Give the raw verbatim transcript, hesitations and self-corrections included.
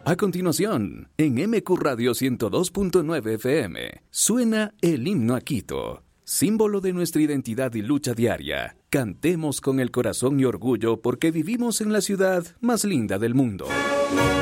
A continuación, en M Q Radio ciento dos punto nueve F M, suena el himno a Quito, símbolo de nuestra identidad y lucha diaria. Cantemos con el corazón y orgullo porque vivimos en la ciudad más linda del mundo.